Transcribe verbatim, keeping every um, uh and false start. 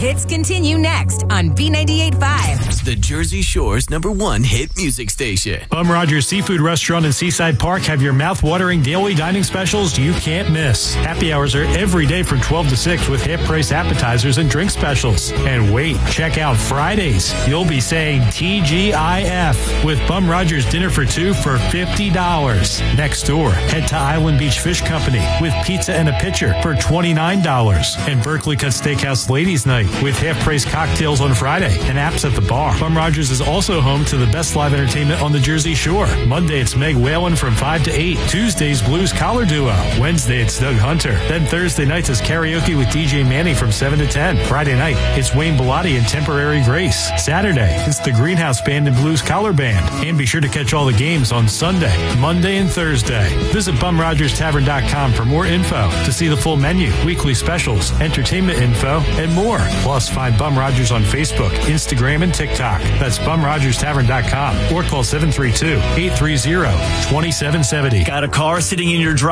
hits continue next on B ninety-eight point five. The Jersey Shore's number one hit music station. Bum Rogers Seafood Restaurant in Seaside Park have your mouth-watering daily dining specials you can't miss. Happy hours are every day from twelve to six with half-price appetizers and drink specials. And wait, check out Fridays. You'll be saying T G I F with Bum Rogers dinner for two for fifty dollars. Next door, head to Island Beach Fish Company with pizza and a pitcher for twenty-nine dollars. And Berkeley Cut Steakhouse Ladies Night with half-price cocktails on Friday and apps at the bar. Bum Rogers is also home to the best live entertainment on the Jersey Shore. Monday, it's Meg Whalen from five to eight. Tuesday's Blues Collar Duo. Wednesday, it's Doug Hunter. Then Thursday nights is karaoke with D J Manny from seven to ten. Friday night, it's Wayne Bellotti and Temporary Grace. Saturday, it's the Greenhouse Band and Blues Collar Band. And be sure to catch all the games on Sunday, Monday, and Thursday. Visit bum rogers tavern dot com for more info to see the full menu, weekly specials, entertainment info, and more. Plus, find Bum Rogers on Facebook, Instagram, and TikTok. That's bum rogers tavern dot com or call seven three two, eight three zero, two seven seven zero. Got a car sitting in your driveway?